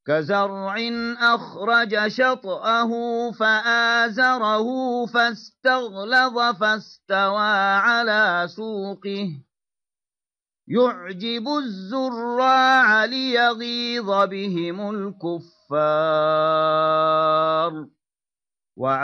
كزرع أخرج شطأه فآزره فاستغلظ فاستوى على سوقه يعجب الزراع ليغيظ بهم الكفار